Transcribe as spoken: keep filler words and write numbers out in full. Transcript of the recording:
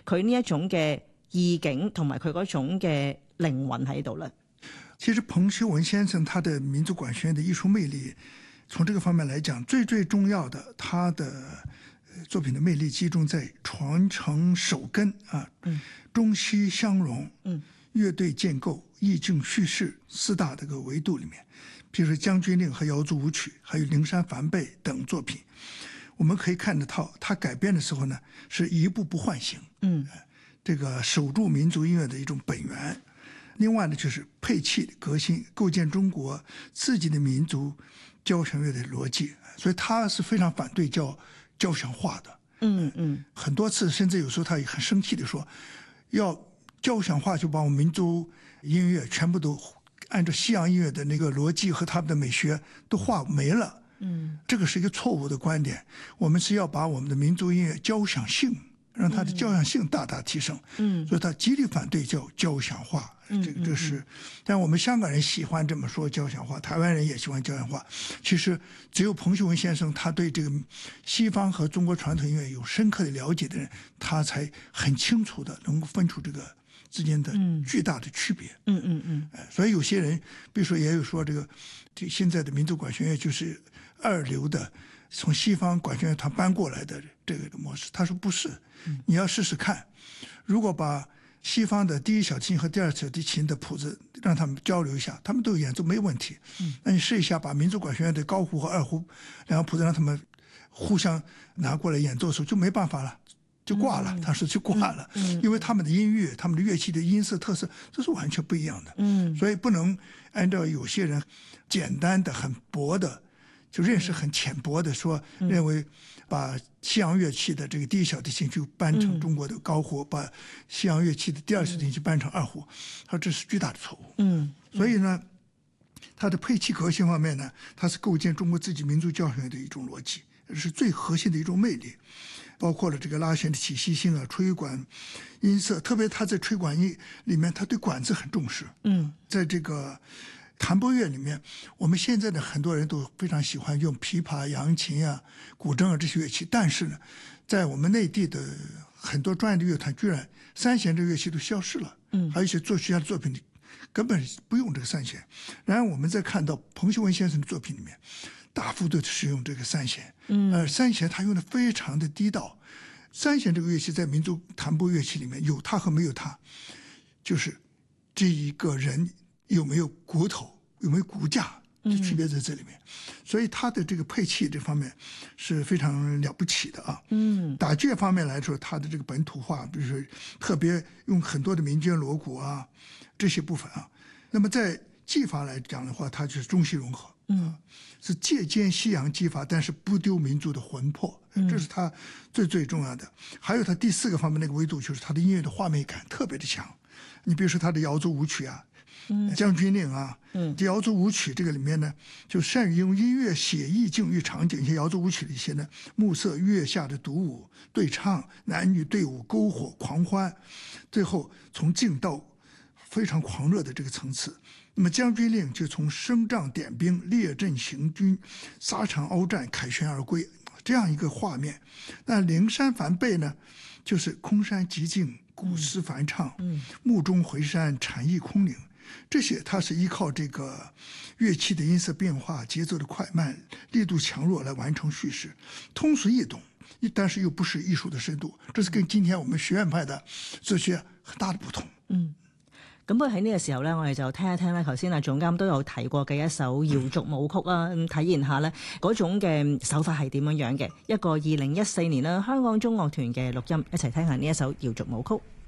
佢呢一種嘅意境同埋佢嗰種嘅靈魂喺度咧？ 其實彭秀文先生他的民族管弦樂的藝術魅力，從這個方面來講，最最重要的，他的作品的魅力集中在傳承手根啊，嗯、中西相融，嗯、樂隊建構、意境敘事四大這個維度裡面，譬如《將軍令》和《瑤族舞曲》，還有《靈山梵貝》等作品，我們可以看得到，他改編的時候呢，是一步步喚醒，嗯，這個守住民族音樂的一種本源。另外呢，就是配器革新，構建中國自己的民族交響樂的邏輯，所以他是非常反對交交響化的。嗯嗯，很多次，甚至有時候他也很生氣地說，要交響化就把我們民族音樂全部都按照西洋音樂的那個邏輯和他們的美學都化沒了。嗯，這個是一個錯誤的觀點。我們是要把我們的民族音樂交響性，讓它的交響性大大提升。嗯，所以他極力反對叫交響化。嗯，這個這是，但我們香港人喜歡這麼說交響化，台灣人也喜歡交響化。其實只有彭秀文先生他對這個西方和中國傳統音樂有深刻的了解的人，他才很清楚的能夠分出這個之間的巨大的區別。嗯嗯嗯。所以有些人，比如說也有說這個，這現在的民族管弦樂就是二流的，從西方管弦樂團搬過來的這個模式。他說不是，你要試試看，如果把西方的第一小提琴和第二小提琴的譜子讓他們交流一下，他們都有演奏沒有問題。嗯，那你試一下把民族管弦樂的高胡和二胡兩個譜子讓他們互相拿過來演奏的時候就沒辦法了，就掛了。當時就掛了，嗯，因為他們的音樂、他們的樂器的音色特色這是完全不一樣的。嗯，所以不能按照有些人簡單的、很薄的，就認識很淺薄的說，嗯，認為把西洋樂器的這個第一小提琴就搬成中國的高胡，嗯，把西洋樂器的第二小提琴就搬成二胡，他說這是巨大的錯誤。嗯，所以呢，它的配器革新方面呢，它是構建中國自己民族交響樂的一種邏輯，是最核心的一種魅力，包括了這個拉弦的起息性啊、吹管音色，特別他在吹管音裡面，他對管子很重視。嗯，在這個彈撥樂裡面，我們現在的很多人都非常喜歡用琵琶、揚琴啊、古箏啊這些樂器，但是呢，在我們內地的很多專業的樂團，居然三弦這個樂器都消失了。嗯，還有一些作曲家的作品裡根本不用這個三弦。然而，我們在看到彭秀文先生的作品裡面，大幅度的使用這個三弦。嗯，而三弦他用的非常的地道。三弦這個樂器在民族彈撥樂器裡面有它和沒有它，就是這一個人有沒有骨頭，有沒有骨架，就區別在這裡面。嗯，所以他的這個配器這方面是非常了不起的啊。嗯，打擊方面來說，他的這個本土化，比如說特別用很多的民間鑼鼓啊這些部分啊。那麼在技法來講的話，它就是中西融合。嗯，是借鑑西洋技法，但是不丟民族的魂魄，這是他最最重要的。嗯，還有他第四個方面那個維度，就是他的音樂的畫面感特別的強。你比如說他的瑤族舞曲啊，嗯，將軍令啊，嗯，瑤族舞曲這個裡面呢，就善於用音樂寫意境與場景。一些瑤族舞曲的一些呢，暮色月下的獨舞對唱，男女隊伍篝火狂歡，最後從靜到非常狂熱的這個層次。那麼將軍令就從升帳點兵、列陣行軍、沙場鏖戰、凱旋而歸這樣一個畫面。那靈山梵貝呢，就是空山寂靜、古詩梵唱、嗯嗯、目中回山、禪意空靈，這些它是依靠這個樂器的音色變化、節奏的快慢、力度強弱來完成敘事，通俗易懂，但是又不是藝術的深度。這是跟今天我們學院派的這些很大的不同。嗯。 咁不過喺呢個時候咧，我哋就聽一聽咧，頭先阿總監都有提過嘅一首瑤族舞曲啊，咁體驗下咧嗰種嘅手法係點樣樣嘅。一個二零一四年啦，香港中樂團嘅錄音，一齊聽下呢一首瑤族舞曲。